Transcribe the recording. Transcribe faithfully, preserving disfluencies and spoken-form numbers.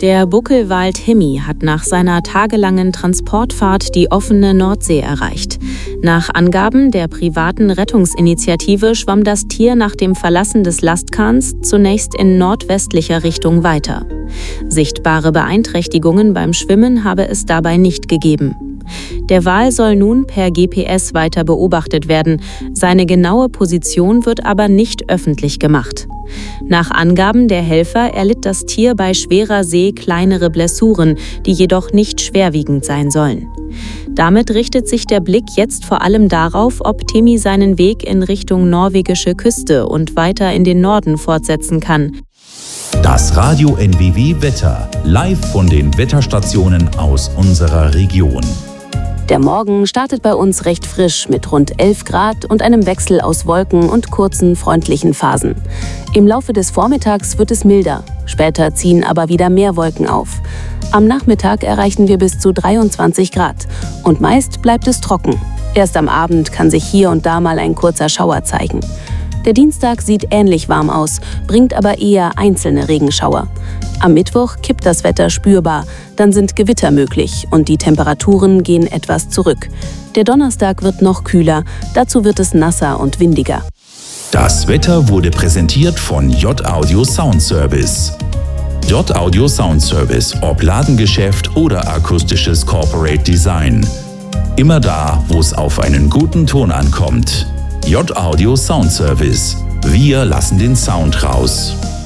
Der Buckelwal Timmy hat nach seiner tagelangen Transportfahrt die offene Nordsee erreicht. Nach Angaben der privaten Rettungsinitiative schwamm das Tier nach dem Verlassen des Lastkahns zunächst in nordwestlicher Richtung weiter. Sichtbare Beeinträchtigungen beim Schwimmen habe es dabei nicht gegeben. Der Wal soll nun per G P S weiter beobachtet werden. Seine genaue Position wird aber nicht öffentlich gemacht. Nach Angaben der Helfer erlitt das Tier bei schwerer See kleinere Blessuren, die jedoch nicht schwerwiegend sein sollen. Damit richtet sich der Blick jetzt vor allem darauf, ob Timmy seinen Weg in Richtung norwegische Küste und weiter in den Norden fortsetzen kann. Das Radio N W W Wetter, live von den Wetterstationen aus unserer Region. Der Morgen startet bei uns recht frisch mit rund elf Grad und einem Wechsel aus Wolken und kurzen, freundlichen Phasen. Im Laufe des Vormittags wird es milder, später ziehen aber wieder mehr Wolken auf. Am Nachmittag erreichen wir bis zu dreiundzwanzig Grad und meist bleibt es trocken. Erst am Abend kann sich hier und da mal ein kurzer Schauer zeigen. Der Dienstag sieht ähnlich warm aus, bringt aber eher einzelne Regenschauer. Am Mittwoch kippt das Wetter spürbar, dann sind Gewitter möglich und die Temperaturen gehen etwas zurück. Der Donnerstag wird noch kühler, dazu wird es nasser und windiger. Das Wetter wurde präsentiert von J-Audio Sound Service. J-Audio Sound Service, ob Ladengeschäft oder akustisches Corporate Design. Immer da, wo es auf einen guten Ton ankommt. J-Audio Sound Service. Wir lassen den Sound raus.